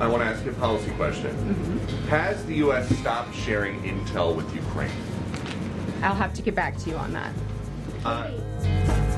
I want to ask you a policy question. Has the U.S. stopped sharing intel with Ukraine? I'll have to get back to you on that.